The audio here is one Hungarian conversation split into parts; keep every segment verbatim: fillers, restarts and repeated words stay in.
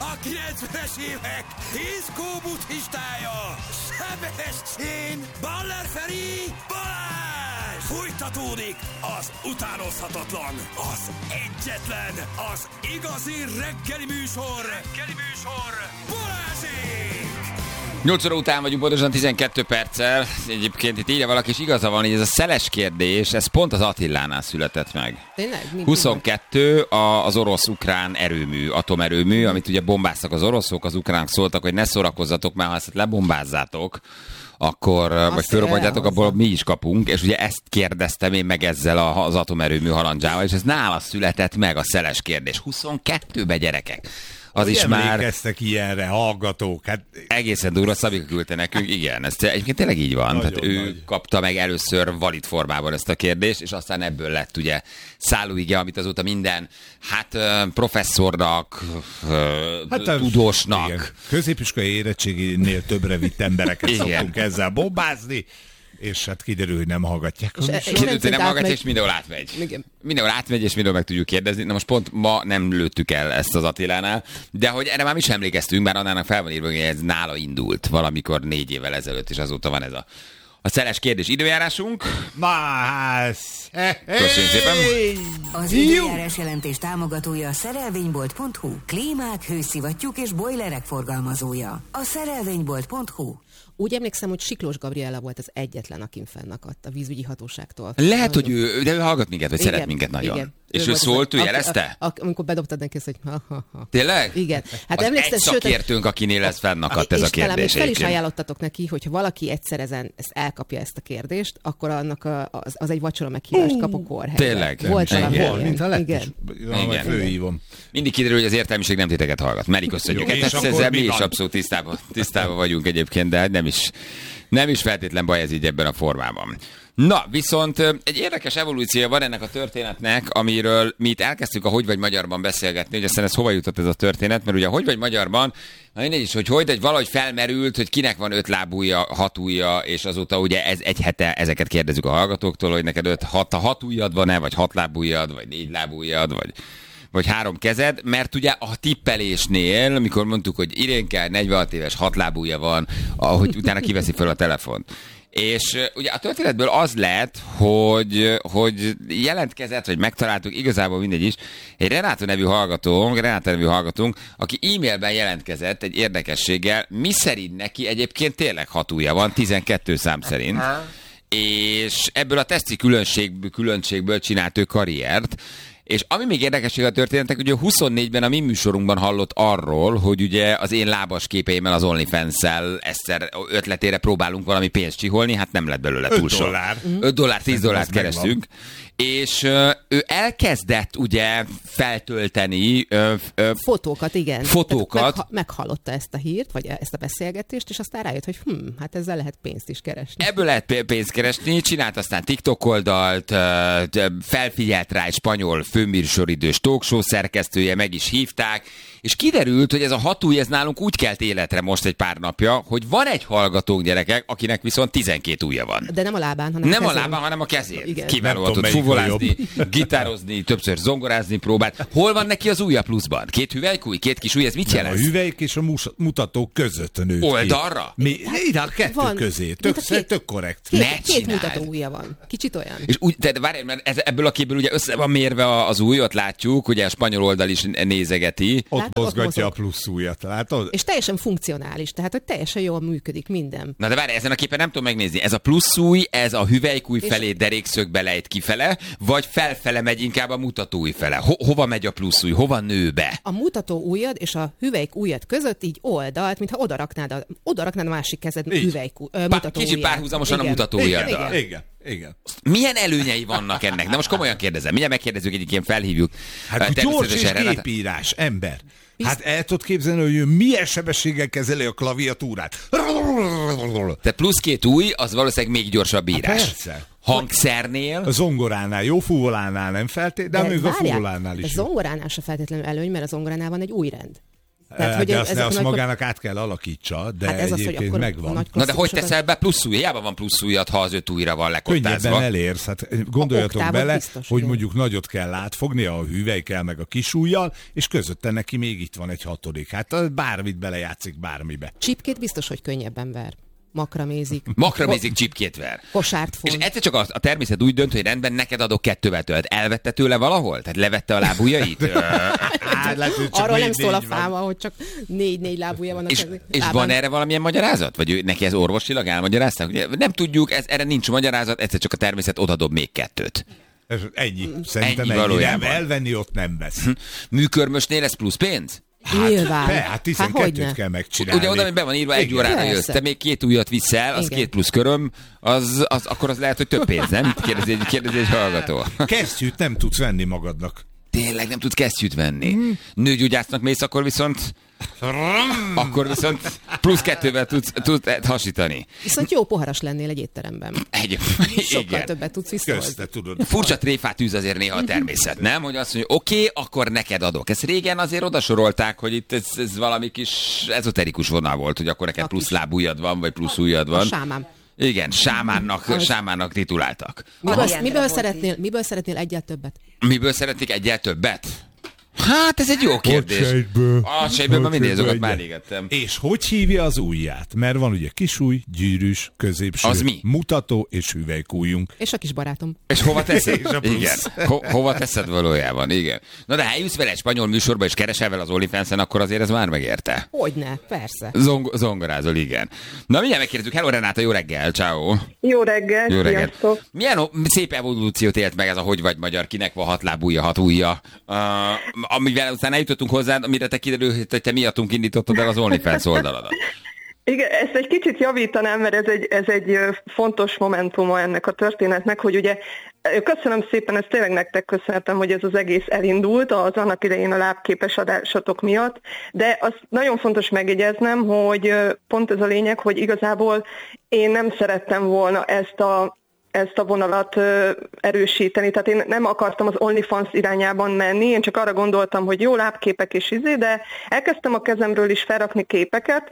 A kilencvenes évek diszkó buddhistája, Sebestyén, Baller Feri, Balázs! Fújtatódik az utánozhatatlan, az egyetlen, az igazi reggeli műsor, reggeli műsor, Balázsék! nyolc óra után vagyunk, pontosan tizenkét perccel. Egyébként itt írja valaki, és igaza van, hogy ez a szeles kérdés, ez pont az Attilánál született meg. Tényleg? huszonkettő a, az orosz-ukrán erőmű, atomerőmű, amit ugye bombáztak az oroszok, az ukránok szóltak, hogy ne szórakozzatok, mert ha ezt lebombázzátok, akkor, azt vagy fölrobbantjátok, abból mi is kapunk, és ugye ezt kérdeztem én meg ezzel a, az atomerőmű halandzsával, és ez nála született meg a szeles kérdés. huszonkettőbe, gyerekek. Az hogy is már... emlékeztek ilyenre, hallgatók. Hát... Egészen durva, Szabika küldte nekünk, igen. Ez egyébként tényleg így van. Nagyon Tehát ő nagy. kapta meg először valid formában ezt a kérdést, és aztán ebből lett ugye szállóige, amit azóta minden, hát professzornak, hát, tudósnak. Igen. Középiskolai érettséginél többre vitt embereket Igen. szoktunk ezzel bombázni, és hát kiderül, hogy nem hallgatják. És e- Kiderült, hogy nem hallgatja, átmegy... és mindenhol átmegy. Igen. Mindenhol átmegy, és mindenhol meg tudjuk kérdezni. Na most pont ma nem lőttük el ezt az Attilánál, de hogy erre már mi is emlékeztünk, bár annának fel van írva, hogy ez nála indult valamikor négy évvel ezelőtt, és azóta van ez a, a szeles kérdés. Időjárásunk. Mász! Köszönjük szépen. Az időjárás jelentés támogatója a szerelvénybolt pont hu. Klímák, hőszivattyúk és bojlerek forgalmazója. A szerelvénybolt pont hu. Úgy emlékszem, hogy Siklós Gabriella volt az egyetlen, akin fennakadt a vízügyi hatóságtól. Lehet, hogy ő, de ő hallgat minket, vagy Igen, szeret minket nagyon. igen. És ő ő szólt, ő az, jelezte? a, a, amikor bedobtad neki ezt, hogy ha, ha, ha. Tényleg? Igen. Hát az emlékszem, egy szakértőnk, akinél ez fennakadt ez a és talán még kérdés. fel is egyébként. ajánlottatok neki, hogyha valaki egyszer ezen ezt elkapja ezt a kérdést, akkor annak a, az, az egy vacsora meghívást kap a kórhelyben. Tényleg? Volt Igen. valami Igen. Volt, ilyen. mintha lett Igen. is. Ja, majd főhívom. Mindig kiderül, hogy az értelmiség nem titeket hallgat. Meri, köszönjük. Jó, és Hát akkor ezzel mi mi is van? abszolút tisztában, tisztában vagyunk egyébként, de nem is, nem is feltétlen baj ez így ebben a formában. Na, viszont egy érdekes evolúciója van ennek a történetnek, amiről mi itt elkezdtük a Hogy vagy magyarban beszélgetni, hogy aztán ez hova jutott ez a történet, mert ugye a Hogy vagy magyarban, na mindegy is, hogy hogy, de valahogy felmerült, hogy kinek van öt lábúja, hat ujja, és azóta ugye ez egy hete ezeket kérdezzük a hallgatóktól, hogy neked öt, hat, hat ujjad van-e, vagy hat lábújjad, vagy négy lábújjad, vagy... vagy három kezed, mert ugye a tippelésnél, amikor mondtuk, hogy Irénke negyvenhat éves, hat lábúja van, ahogy utána kiveszi fel a telefont. És uh, ugye a történetből az lett, hogy, hogy jelentkezett, vagy megtaláltuk, igazából mindegy is, egy Renáta nevű hallgatónk, Renáta nevű hallgatónk, aki e-mailben jelentkezett egy érdekességgel, mi szerint neki egyébként tényleg hat ujja van, tizenkettő szám szerint. És ebből a teszti különbség, különbségből csinált ő karriert. És ami még érdekesség a történetek, ugye huszonnégyben a mi műsorunkban hallott arról, hogy ugye az én lábas képeimmel az OnlyFans-szel Eszter ötletére próbálunk valami pénzt csiholni, hát nem lett belőle túl sok. öt dollár. öt dollár, tíz dollárt az megvan. kerestünk. És ö, ő elkezdett ugye feltölteni ö, ö, Fotókat, igen. Fotókat. Tehát megha- meghallotta ezt a hírt, vagy ezt a beszélgetést, és aztán rájött, hogy hm, hát ezzel lehet pénzt is keresni. Ebből lehet p- pénzt keresni, csinált aztán TikTok oldalt, ö, felfigyelt rá egy spanyol főműsoridős talkshow szerkesztője, meg is hívták, és kiderült, hogy ez a hat ujj, ez nálunk úgy kelt életre most egy pár napja, hogy van egy hallgatónk, gyerekek, akinek viszont tizenkét ujja van. De nem a lábán, hanem Nem a a kezén. lábán, hanem a kezén. Igen. Kiválóan Nem tud tudom, fuvolázni, gitározni, többször zongorázni próbált. Hol van neki az ujja pluszban? Két hüvelykúj, két kis ujj, ez mit A jelent? hüvelyk és a mus- mutatók között nőtt ki. Oldalra? Mi, ide a kettő Van. közé. Tök, Mint a két- tök korrekt. Két, Ne két csináld. mutató ujja van. Kicsit olyan. És úgy, de várj, mert ez, ebből a képből ugye össze van mérve az új, ott látjuk, ugye a spanyol oldal is nézegeti. Ott Látod, ott mozgatja a mozog. plusz ujjat, látod? És teljesen funkcionális, tehát hogy teljesen jól működik minden. Na de várj, ezen a képen nem tudom megnézni. Ez a plusz új, ez a hüvelykúj És- felé derékszögbe lejt kifele, vagy felfele megy inkább a mutatóúj fele? Ho- hova megy a plusz új? Hova nő be? A mutató ujjad és a hüvelyk ujjad között így oldalt, mintha odaraknád a, odaraknád a másik kezed Így. hüvelyk ö, Pá- mutató kicsit ujját. párhuzamosan a Igen. mutató Igen, ujjaddal. igen. Igen, igen. Milyen előnyei vannak ennek? Na most komolyan kérdezem. Mindjárt megkérdezzük, egyik ilyen felhívjuk. Hát Ö, gyors és természetesen Renata- gépírás, ember. Hát el tudod képzelni, hogy ő milyen sebességgel kezeli a klaviatúrát. Tehát plusz két új, az valószínűleg még gyorsabb írás. persze. Hangszernél. A zongoránál, jó fuvolánál nem feltétlenül, de, de még a várjál, fuvolánál a is jó. zongoránál se feltétlenül előny, mert a zongoránál van egy új rend. Tehát, hogy de azt, ne azt nagy... magának át kell alakítsa, de hát ez egyébként az, hogy megvan. Na de hogy teszel be plusz ujj? Hiába van plusz ujjad, ha az öt ujjra van lekottázva. Könnyebben elérsz. Hát gondoljatok oktávot bele, biztos, hogy igen. mondjuk nagyot kell átfogni a hüvelykkel meg a kis ujjal, és közötte neki még itt van egy hatodik. Hát bármit belejátszik bármibe. Csipkét biztos, hogy könnyebben ver. Makramézik. Makramézik, csipkét ver. Kosárt font. És egyszer csak a, a természet úgy dönt, hogy rendben neked adok kettővel tölt. Elvette tőle valahol? Tehát levette a lábujjait? Hát, lehet, hogy csak Arról nem négy- szól a négy van. fáma, hogy csak négy-négy lábúja van a És, kezük. és van erre valamilyen magyarázat? Vagy ő, neki ez orvosilag elmagyarázták? Ugye, nem tudjuk, ez, erre nincs magyarázat, egyszer csak a természet odadob még kettőt. Ez ennyi. Szerintem Ennyi ennyi. valójában. Nem, elvenni ott nem vesz. Műkörmösnél ez plusz pénz? Nyilván. Be, hát tizenkettőt hogyne. kell megcsinálni. Ugye oda, hogy be van írva, egy Igen. órára Persze. jössz, te még két ujjat vissz el, az Igen. két plusz köröm, az, az, akkor az lehet, hogy több pénz, nem? Kérdezi egy, kérdezi egy hallgató. Kesztyűt nem tudsz venni magadnak. Tényleg nem tudsz kesztyűt venni. Mm. Nőgyógyásznak mész, akkor viszont akkor viszont plusz kettővel tudsz, tudsz hasítani. Viszont jó poharas lennél egy étteremben. Egy, Sokkal igen. többet tudsz visszahozni. Közte tudod. Furcsa tréfát űz azért néha a természet, nem? Hogy azt mondja, oké, okay, akkor neked adok. Ezt régen azért odasorolták, hogy itt ez, ez valami kis ezoterikus vonal volt, hogy akkor neked A plusz kis- lábujjad van, vagy plusz ujjad A van. sámám. Igen, sámánnak, sámánnak tituláltak. Miből, Ilyenre miből, volt szeretnél, miből szeretnél egyel többet? Miből szeretnék egyel többet? Hát ez egy jó kérdés. Agysejtből. A sejtből már mindig azokat Agysejtből már egyet. égettem. És hogy hívja az ujját? Mert van ugye kisúj, gyűrűs, középső, Az mi? mutató és hüvelykújjunk. És a kis barátom. És hova teszed? És a plusz. Igen. Ho- hova teszed valójában? Igen. Na de ha eljössz vele egy spanyol műsorba, és keresel vele az OnlyFans-en, akkor azért ez már megérte. Hogyne, persze. Zong- zongorázol, igen. Na mindjárt megkérdezzük. Hello Renáta, jó reggel, ciao. Jó reggel, Jó reggel. sziasztok. Milyen o- szép evolúciót élt meg ez a hogy vagy magyar, kinek van hat lábúja, hat ujja. Uh, amivel aztán eljutottunk hozzá, amire te kiderült, hogy te miattunk indítottad el az OnlyFans oldaladat. Igen, ezt egy kicsit javítanám, mert ez egy, ez egy ö, fontos momentuma ennek a történetnek, hogy ugye ö, köszönöm szépen, ezt tényleg nektek köszönhetem, hogy ez az egész elindult az annak idején a lábképes adásatok miatt, de azt nagyon fontos megjegyeznem, hogy ö, pont ez a lényeg, hogy igazából én nem szerettem volna ezt a ezt a vonalat ö, erősíteni, tehát én nem akartam az OnlyFans irányában menni, én csak arra gondoltam, hogy jó lábképek és izé, de elkezdtem a kezemről is felrakni képeket,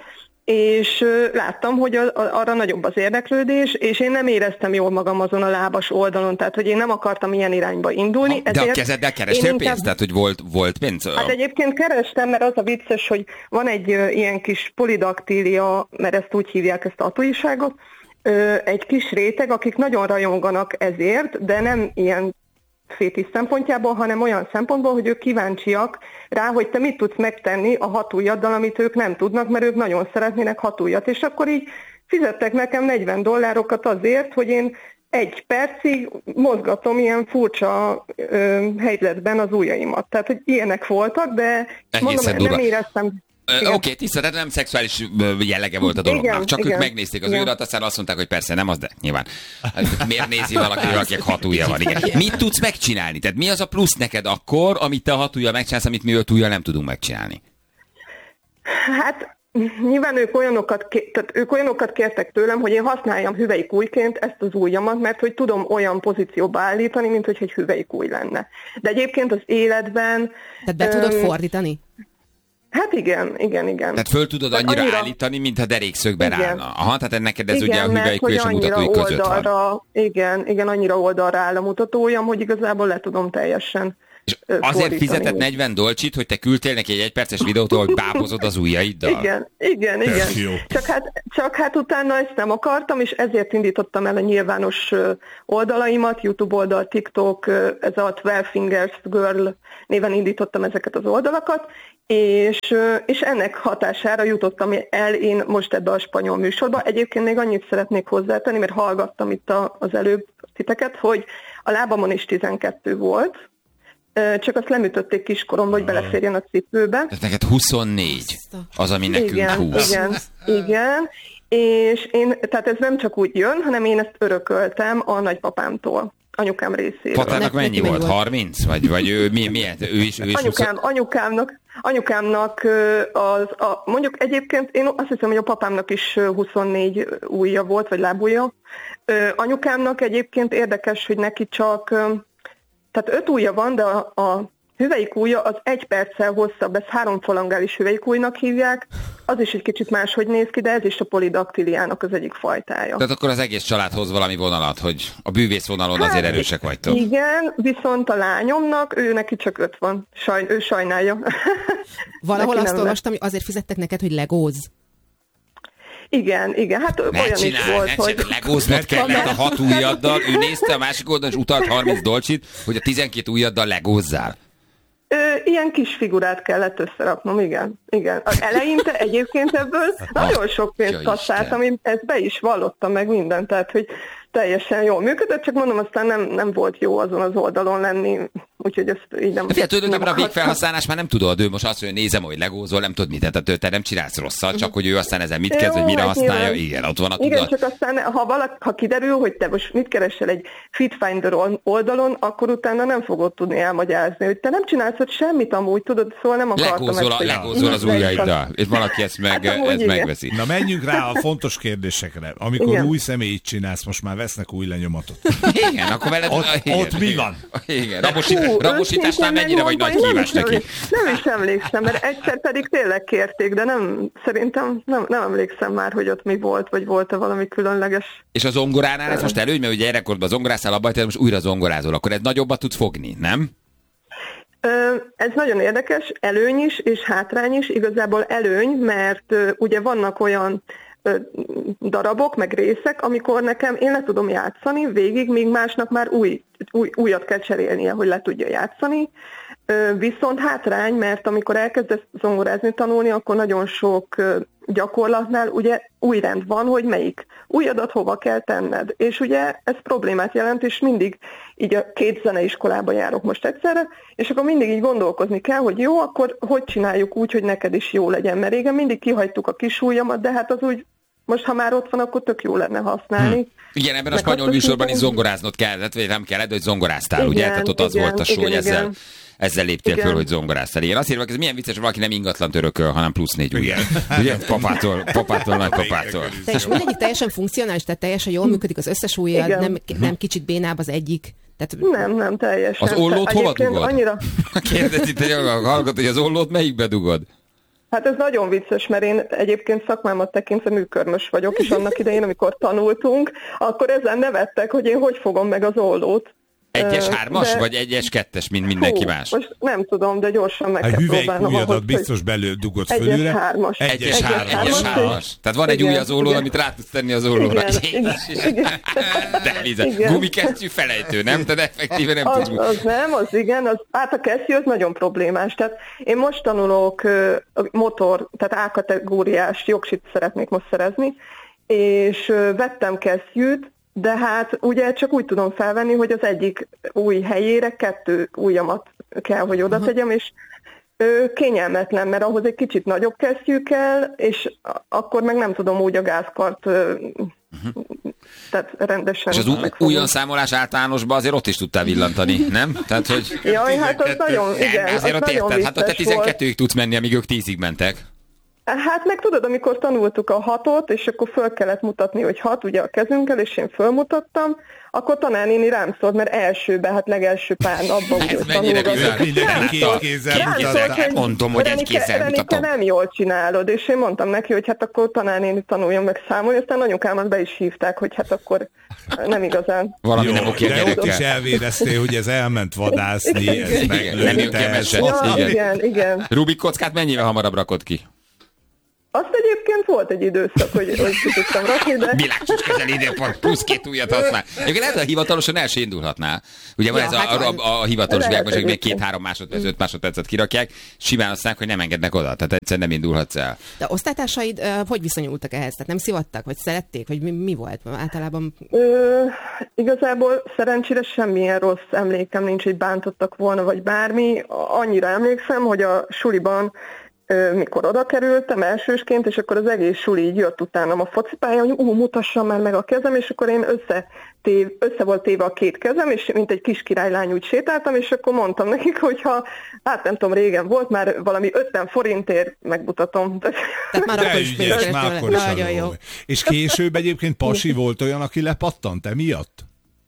és ö, láttam, hogy a, a, arra nagyobb az érdeklődés, és én nem éreztem jól magam azon a lábas oldalon, tehát hogy én nem akartam ilyen irányba indulni. De a kezeddel kerestél én pénzt? Tehát, hogy volt, volt pénz? Hát egyébként kerestem, mert az a vicces, hogy van egy ö, ilyen kis polidaktília, mert ezt úgy hívják, ezt a tatuiságot, ö, egy kis réteg, akik nagyon rajonganak ezért, de nem ilyen fétisz szempontjából, hanem olyan szempontból, hogy ők kíváncsiak rá, hogy te mit tudsz megtenni a hat ujjaddal, amit ők nem tudnak, mert ők nagyon szeretnének hat ujjat. És akkor így fizettek nekem negyven dollárokat azért, hogy én egy percig mozgatom ilyen furcsa ö, helyzetben az ujjaimat. Tehát, hogy ilyenek voltak, de mondom, durva. nem éreztem... Oké, okay, tiszta, tehát nem szexuális ö, jellege volt a dolognak. Igen, Csak igen. ők megnézték az Igen. ujjadat, aztán azt mondták, hogy persze nem az, de nyilván. Miért nézi valaki, akinek hat ujja van? Igen. Mit tudsz megcsinálni? Tehát mi az a plusz neked akkor, amit te a hat ujjal megcsinálsz, amit mi öt ujjal nem tudunk megcsinálni? Hát nyilván ők olyanokat, ké- tehát ők olyanokat kértek tőlem, hogy én használjam hüvelykújként ezt az ujjamat, mert hogy tudom olyan pozícióba állítani, mint hogy egy hüvelykúj lenne. De egyébként az életben... Tehát be tudod öm, fordítani? Hát igen, igen, igen. Tehát föl tudod Tehát annyira, annyira- állítani, mintha derékszögben Igen. állna. Aha, tehát neked ez igen, ugye a mert hüvelykúj hogy és a annyira mutatói között van. oldalra, igen, igen, annyira oldalra áll a mutatójam, hogy igazából le tudom teljesen És ö, azért fordítani. fizetett negyven dolcsit, hogy te küldtél neki egy egyperces videót, hogy bábozod az ujjaiddal? Igen, igen, igen. jó. Csak hát, csak hát utána ezt nem akartam, és ezért indítottam el a nyilvános ö, oldalaimat, YouTube oldal, TikTok, ö, ez a twelve Fingers Girl néven indítottam ezeket az oldalakat, és, ö, és ennek hatására jutottam el én most ebbe a spanyol műsorba. Egyébként még annyit szeretnék hozzátenni, mert hallgattam itt a, az előbb titeket, hogy a lábamon is tizenkettő volt, ö, csak azt lemütötték kiskorom, hogy beleférjen a cipőbe. Tehát neked huszonnégy az, ami nekünk Igen, húsz. igen, igen. És én, tehát ez nem csak úgy jön, hanem én ezt örököltem a nagypapámtól, anyukám részéről. Patának Neki mennyi mennyi volt? volt? harminc? Vagy, vagy ő mi, milyen? Ő is, ő is Anyukám, anyukámnak, anyukámnak ö, az, a, mondjuk egyébként én azt hiszem, hogy a papámnak is ö, huszonnégy ujja volt, vagy lábujja. Ö, anyukámnak egyébként érdekes, hogy neki csak, ö, tehát öt ujja van, de a, a hüvelykúja az egy perccel hosszabb, ezt háromfalangális hüvelykújnak hívják, az is egy kicsit máshogy néz ki, de ez is a polidaktiliának az egyik fajtája. Tehát akkor az egész család hoz valami vonalat, hogy a bűvész vonalon azért erősek vagytok. Igen, viszont a lányomnak, ő neki csak öt van. Sajn, ő sajnálja. Valahol azt olvastam, hogy azért fizettek neked, hogy legózz. Igen, igen, hát Ne olyan csinálj, is volt, ne hogy... csinálj, legóznod kellett a hat ujjaddal, ő nézte a másik oldalon, és utalt harminc dolcsit, hogy a tizenkét ujjaddal legózzál. Ö, ilyen kis figurát kellett összeraknom, igen. igen. Az eleinte egyébként ebből nagyon sok pénzt kasszáltam, én ezt be is vallottam meg mindent, tehát hogy teljesen jól működött, csak mondom, aztán nem, nem volt jó azon az oldalon lenni, úgyhogy ezt így nem... Figyelj, tulajdonképpen a végfelhasználás már nem tudod, ő most azt mondja, nézem, hogy legózol, nem tudod mit, tehát te nem csinálsz rosszat, csak hogy ő aztán ezen mit kezd, hogy mire használja, igen, ott van a tudat. Igen, csak aztán, ha, valaki, ha kiderül, hogy te most mit keresel egy Fitfinder oldalon, akkor utána nem fogod tudni elmagyarázni, hogy te nem csinálsz ott semmit amúgy, tudod, szóval nem akartam legózol, ezt. A, legózol az ujjaiddal, és valaki ezt, meg, hát, ezt megveszi. Na menjünk rá a fontos kérdésekre. Amikor igen. új személyt csinálsz, most már vesznek új lenyomatot. Igen, akkor veled... Ott, igen, ott mi igen. van? Igen, rabosít, rabosításnál mennyire vagy nagy kívás neki? Nem is emlékszem, mert egyszer pedig tényleg kérték, de nem, szerintem nem, nem emlékszem már, hogy ott mi volt, vagy volt-e valami különleges. És a zongoránál ez most előny, mert ugye gyerekkorban zongoráztál abban, hogy most újra zongorázol, akkor ez nagyobbat tudsz fogni, nem? Ez nagyon érdekes, előny is és hátrány is, igazából előny, mert ugye vannak olyan darabok, meg részek, amikor nekem én le tudom játszani végig, míg másnak már új, új, újat kell cserélnie, hogy le tudja játszani. Viszont hátrány, mert amikor elkezdesz zongorázni, tanulni, akkor nagyon sok gyakorlatnál ugye új rend van, hogy melyik újadat hova kell tenned. És ugye ez problémát jelent, és mindig így a két zeneiskolába járok most egyszerre, és akkor mindig így gondolkozni kell, hogy jó, akkor hogy csináljuk úgy, hogy neked is jó legyen. Mert régen mindig kihagytuk a kis ujjamat, de hát az úgy most, ha már ott van, akkor tök jó lenne használni. Hmm. Igen, ebben a spanyol műsorban is zongoráznod kellett, vagy nem kellett, hogy zongoráztál, igen, ugye? Tehát ott az igen, volt a show, hogy ezzel, igen. ezzel léptél igen. föl, hogy zongoráztál. Igen, azt írva, ez milyen vicces, hogy valaki nem ingatlan örököl, hanem plusz négy ujjal. Ugye? Papától, papától, nagypapától. És mindegyik teljesen funkcionális, tehát teljesen jól működik az összes ujjad, nem, nem kicsit bénább az egyik. Tehát... Nem, nem, teljesen. Az ollót hova dugod? Annyira... Kérdez itt, hogy hallgat, hogy az ollót melyikbe dugod? Hát ez nagyon vicces, mert én egyébként szakmámat tekintve műkörmös vagyok, és annak idején, amikor tanultunk, akkor ezen nevettek, hogy én hogy fogom meg az ollót. Egyes hármas, de... vagy egyes kettes, mint mindenki Hú, más? Most nem tudom, de gyorsan meg a kell próbálnom. A hüvelykújadat biztos belül dugod fölülre. Egyes hármas. Egyes hármas. hármas. Tehát van egy új az ollón, amit rá tudsz tenni az ollóra. Igen, igen, igen. De Liza, gumikesztyű felejtő, nem? Tehát effektíve nem az, tudsz. Az nem, az igen. Az, hát a kesztyű az nagyon problémás. Tehát én most tanulok uh, motor, tehát A-kategóriás jogsit szeretnék most szerezni, és uh, vettem kesztyűt, de hát ugye csak úgy tudom felvenni, hogy az egyik új helyére kettő ujjamat kell, hogy oda tegyem, és ö, kényelmetlen, mert ahhoz egy kicsit nagyobb kesztyű kell, és akkor meg nem tudom úgy a gázkart ö, uh-huh. tehát rendesen... És az újon számolás általánosban azért ott is tudtál villantani, nem? Tehát, hogy... Jaj, hát az nagyon, igen, nem, azért az ott nagyon érted, hát ott te tizenkettőig volt. tudsz menni, amíg ők tízig mentek. Hát meg tudod, amikor tanultuk a hatot, és akkor föl kellett mutatni, hogy hat, ugye a kezünkkel, és én fölmutattam, akkor tanárnéni rám szólt, mert elsőben, hát legelső pár napban úgy tanulgattuk. Mindenki két kézzel mutatott. Mondom, hogy egy kézzel mutatom. nem jól csinálod, és én mondtam neki, hogy hát akkor tanárnéni tanuljon meg számolni, aztán anyukámat be is hívták, hogy hát akkor nem igazán. Valami nem oké, de ott is elvéreztél, hogy ez elment vadászni, ez meglőtte. Igen, igen. Rubik kockát mennyivel hamarabb rakod ki? Azt egyébként volt egy időszak, hogy, hogy ki tudtam rakni, de... Világcsúcskezeli időpont, plusz két ujjat használ. Egyébként lehet, hogy hivatalosan el se indulhatná. Ugye van ja, ez a, hát a, a, a hivatalos világban, hogy még két-három másodperc, öt másodpercet kirakják, simán aztán, hogy nem engednek oda, tehát egyszerűen nem indulhatsz el. De osztálytársaid uh, hogy viszonyultak ehhez? Tehát nem szivattak, vagy szerették, vagy mi, mi volt általában? Ö, igazából szerencsére semmilyen rossz emlékem nincs, hogy bántottak volna, vagy bármi. Annyira emlékszem, hogy a suliban mikor oda kerültem elsősként, és akkor az egész suli így jött utánam a focipálya, hogy ú, mutassam már meg a kezem, és akkor én össze, tév, össze volt téve a két kezem, és mint egy kis királylány úgy sétáltam, és akkor mondtam nekik, hogyha, hát nem tudom, régen volt, már valami ötven forintért megmutatom. Tehát már akkor is ügyes, már akkor is nagyon jó. És később egyébként pasi volt olyan, aki lepattant emiatt?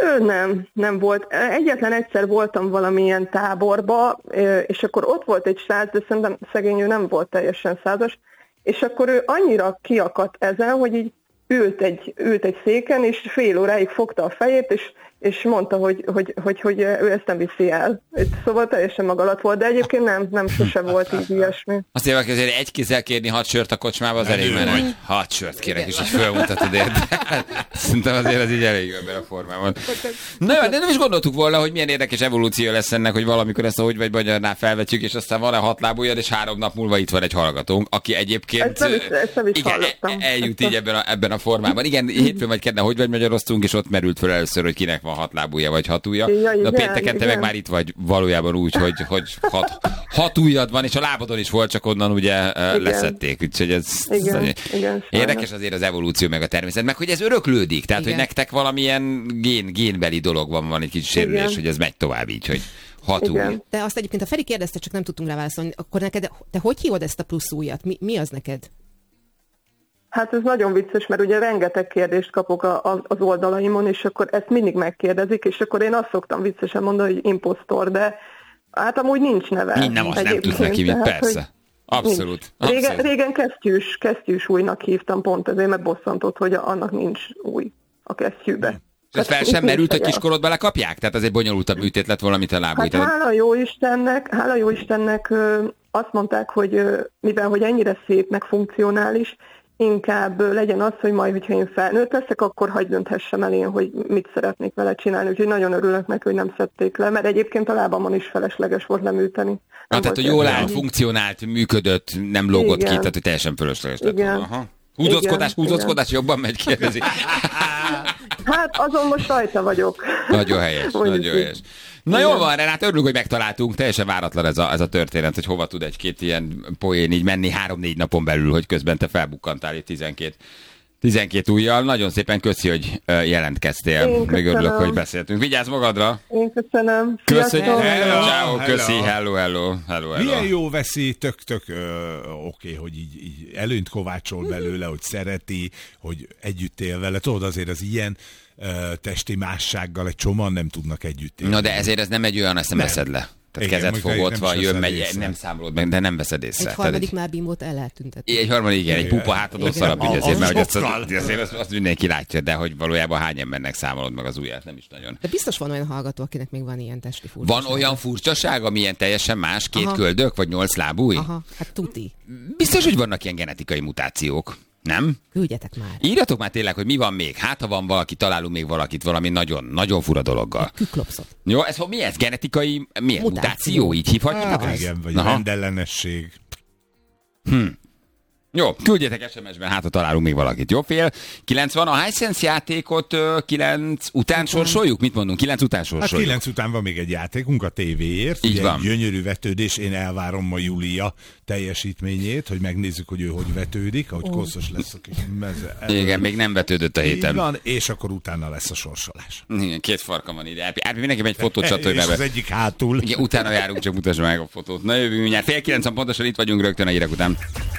Ő nem, nem volt. Egyetlen egyszer voltam valamilyen táborba, és akkor ott volt egy srác, de szerintem szegény ő nem volt teljesen százas, és akkor ő annyira kiakadt ezen, hogy így ült egy, ült egy széken, és fél óráig fogta a fejét, és, és mondta, hogy, hogy, hogy, hogy ő ezt nem viszi el. Szóval teljesen maga alatt volt, de egyébként nem, nem sose volt így ilyesmi. Azt mondják, hogy azért egy kézzel kérni hat sört a kocsmába, az elég menő, hogy hat sört kérek, és így fölmutatod érte. Szerintem azért az így elég ebben a formában. Na jó, de nem is gondoltuk volna, hogy milyen érdekes evolúció lesz ennek, hogy valamikor ezt a Hogy vagy magyarnál felvetjük, és aztán van-e hat lábújad, és három nap múlva itt van egy hallgatónk, aki egyébként ezt nem is, ezt nem is igen, eljut így ebben a, ebben a formában. Igen, hétfőn vagy kedden Hogy vagy magyaroztunk, és ott merült föl először, hogy kinek van hat lábúja vagy hat ujja. Ja, de a pénteken te meg már itt vagy valójában úgy, hogy, hogy hat, hat ujjad van, és a lábadon is volt, csak onnan ugye igen. leszették. Úgyhogy ez igen, ez igen, érdekes azért az evolúció meg a természet, meg hogy ez öröklődik, tehát igen. hogy nektek valamilyen gén, génbeli dolog van, van egy kicsit sérülés, igen. hogy ez megy tovább így, hogy hat ujj. De azt egyébként a Feri kérdezte, csak nem tudtunk rá válaszolni, akkor neked, te hogy hívod ezt a plusz ujjat? Mi, mi az neked? Hát ez nagyon vicces, mert ugye rengeteg kérdést kapok a, a, az oldalaimon, és akkor ezt mindig megkérdezik, és akkor én azt szoktam viccesen mondani, hogy imposztor, de hát amúgy nincs neve. Így nem, azt nem tudsz neki, mint persze. Abszolút. Régen, abszolút. régen kesztyűs, kesztyűs újnak hívtam pont ezért, mert bosszantott, hogy annak nincs új a kesztyűbe. És ez fel sem merült, hogy kiskorodba lekapják? Tehát ez egy bonyolultabb műtét lett valamit a lábúj. Hát hála jó Istennek, hála jó Istennek azt mondták, hogy mivel hogy ennyire szép, meg funkcionális, inkább legyen az, hogy majd, hogyha én felnőtt leszek, akkor hagy dönthessem el én, hogy mit szeretnék vele csinálni. Úgyhogy nagyon örülök neki, hogy nem szedték le, mert egyébként a lábamon is felesleges volt leműteni. Na, tehát, hogy jól állt, funkcionált, működött, nem lógott igen. ki, tehát, hogy teljesen fölösleges lett volna. Húzózkodás, húzózkodás, igen. jobban megy, kérdezi. Hát azon most rajta vagyok. Nagyon helyes, nagyon helyes. Na jól van, Renát, örülünk, hogy megtaláltunk. Teljesen váratlan ez a, ez a történet, hogy hova tud egy-két ilyen poén így menni három-négy napon belül, hogy közben te felbukkantál itt tizenkét, tizenkét ujjal. Nagyon szépen köszi, hogy jelentkeztél. Még örülök, hogy beszéltünk. Vigyázz magadra! Én köszönöm. Köszönjük! Ciao, köszi, hello, hello, hello, hello. Milyen jó veszi, tök-tök oké, okay, hogy így, így előnyt kovácsol belőle, hogy szereti, hogy együtt él vele. Tudod, azért az ilyen testi mássággal egy csomóan nem tudnak együtt élni. Na de ezért ez nem egy olyan, ezt nem eszed le. Tehát igen, kezed fogott van, jön, megy, észre. Nem számolod meg, de nem veszed észre. Egy harmadik egy... már bimbót el lehet tüntetni. Egy harmadik, igen, egy pupa hátadon szarab, így azért, mert azt, azért azt, azt mindenki látja, de hogy valójában hány embernek számolod meg az ujját, nem is nagyon. De biztos van olyan hallgató, akinek még van ilyen testi furcsaság. Van olyan furcsaság, ami ilyen teljesen más, két aha. köldök, vagy nyolc lábúj? Aha, hát tuti. Biztos, hogy vannak ilyen genetikai mutációk. Nem? Küldjetek már. Írjatok már tényleg, hogy mi van még. Hát, ha van valaki, találunk még valakit valami nagyon, nagyon fura dologgal. Küklopszot. Jó, ez mi ez? Genetikai, milyen mutáció? mutáció így hívhatjuk? Ah, igen, vagy rendellenesség. Hm. Jó, küldjetek es em es-ben, hát ha találunk még valakit. Jó, fél kilenc van. A Hisense játékot kilenc után sorsoljuk? Mit mondunk? kilenc után sorsoljuk. Hát kilenc után van még egy játékunk a tévéért. Így van. Gyönyörű vetődés. Én elvárom ma Júlia teljesítményét, hogy megnézzük, hogy ő hogy vetődik, ahogy oh. koszos lesz a kis meze. Igen, még nem vetődött a héten. Van, és akkor utána lesz a sorsolás. Igen, két farka van ide. Árpi, mindenki egy fotót csatolj be. Az egyik hátul. Igen, utána járunk, csak mutasd meg a fotót. Na jövünk mindjárt. Fél kilencen pontosan itt vagyunk rögtön a hírek után.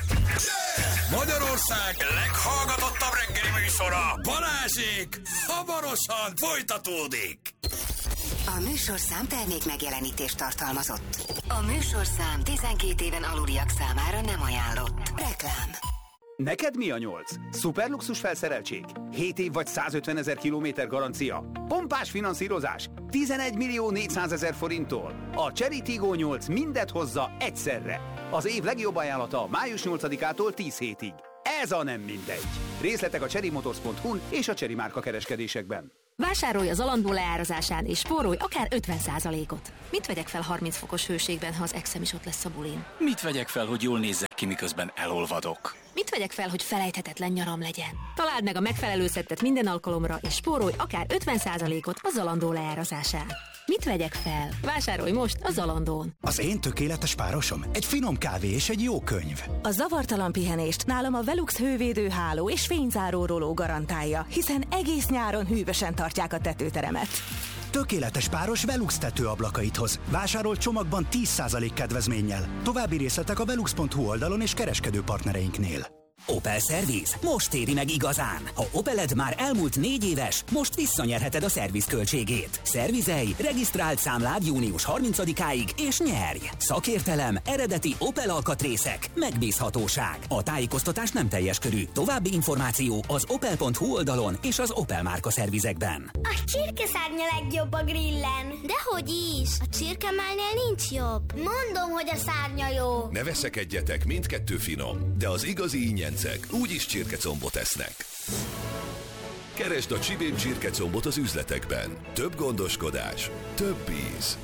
Magyarország leghallgatottabb reggeli műsora, Balázsék, hamarosan folytatódik. A műsorszám termék megjelenítést tartalmazott. A műsorszám tizenkét éven aluliak számára nem ajánlott. Reklám. Neked mi a nyolc? Szuperluxus felszereltség? hét év vagy százötvenezer kilométer garancia? Pompás finanszírozás? tizenegy millió négyszázezer forinttól? A Chery Tiggo nyolc mindet hozza egyszerre. Az év legjobb ajánlata május nyolcadikától tíz hétig. Ez a nem mindegy. Részletek a chery motors pont hu-n és a Chery márka kereskedésekben. Vásárolj az Zalando leárazásán és spórolj akár ötven százalékot. Mit vegyek fel harminc fokos hőségben, ha az exem is ott lesz a bulin? Mit vegyek fel, hogy jól nézzek ki, miközben elolvadok? Mit vegyek fel, hogy felejthetetlen nyaram legyen? Találd meg a megfelelő szettet minden alkalomra, és spórolj akár ötven százalékot a Zalando leárazásán. Mit vegyek fel? Vásárolj most a Zalandón. Az én tökéletes párosom egy finom kávé és egy jó könyv. A zavartalan pihenést nálam a Velux hővédő háló és fényzáró róló garantálja, hiszen egész nyáron hűvösen tartják a tetőteremet. Tökéletes páros Velux tetőablakait hoz. Vásárol csomagban tíz százalék kedvezménnyel. További részletek a velux pont hu oldalon és kereskedő partnereinknél. Opel Service most éri meg igazán. Ha Opeled már elmúlt négy éves, most visszanyerheted a szerviz költségét. Szervizelj, regisztrált számlád június harmincadikáig és nyerj! Szakértelem, eredeti Opel alkatrészek, megbízhatóság. A tájékoztatás nem teljes körű. További információ az opel pont hu oldalon és az Opel márka szervizekben. A csirkeszárnya legjobb a grillen. Dehogy is! A csirkemálnél nincs jobb. Mondom, hogy a szárnya jó. Ne veszekedjetek, mindkettő finom, de az igazi ingyencek úgyis csirkecombot esznek. Keresd a Csibém csirkecombot az üzletekben. Több gondoskodás, több íz.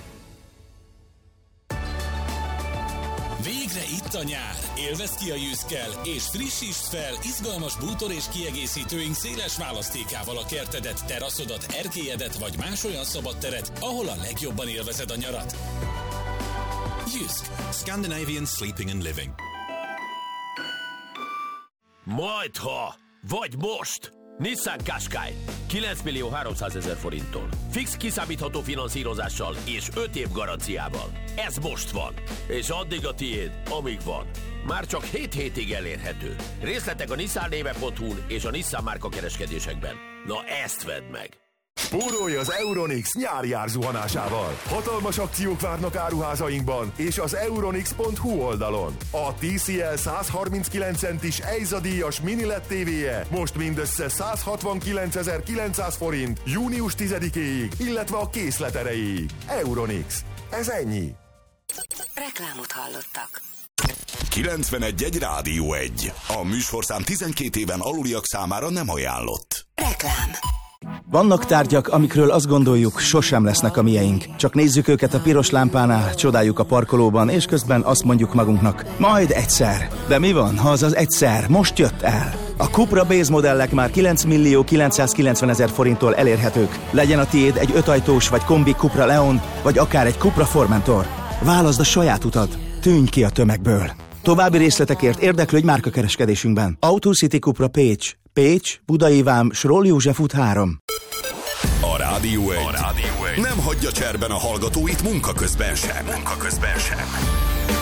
Végre itt a nyár! Élvezd ki a Jyskkel, és frissítsd fel izgalmas bútor és kiegészítőink széles választékával a kertedet, teraszodat, erkélyedet vagy más olyan szabad teret, ahol a legjobban élvezed a nyarat. Jysk. Scandinavian Sleeping and Living. Majdha, vagy most! Nissan Qashqai kilenc millió háromszázezer forinttól. Fix kiszámítható finanszírozással és öt év garanciával. Ez most van. És addig a tiéd, amíg van. Már csak hét hétig elérhető. Részletek a nissan néve pont hu-n és a Nissan márka kereskedésekben. Na ezt vedd meg! Spórolj az Euronix nyári árzuhanásával. Hatalmas akciók várnak áruházainkban és az euronix pont hu oldalon. A té cé el száz harminckilenc centis Eiza díjas mini el é dé tévéje most mindössze száz hatvankilencezer-kilencszáz forint június tizedikéig, illetve a készlet erejéig. Euronix. Ez ennyi. Reklámot hallottak. kilencvenegy egy Rádió egy. A műsorszám tizenkét éven aluliak számára nem ajánlott. Reklám. Vannak tárgyak, amikről azt gondoljuk, sosem lesznek a mieink. Csak nézzük őket a piros lámpánál, csodáljuk a parkolóban, és közben azt mondjuk magunknak, majd egyszer. De mi van, ha az az egyszer most jött el? A Cupra Base modellek már kilenc millió kilencszázkilencvenezer forinttól elérhetők. Legyen a tiéd egy ötajtós vagy kombi Cupra Leon, vagy akár egy Cupra Formentor. Válaszd a saját utat, tűnj ki a tömegből. További részletekért érdeklődj márkakereskedésünkben. Autocity Cupra Pécs. Pécs, Budai Vám, Sroll József út három. A Rádió egy. A Rádió egy nem hagyja cserben a hallgatóit munka közben sem. Munka közben sem.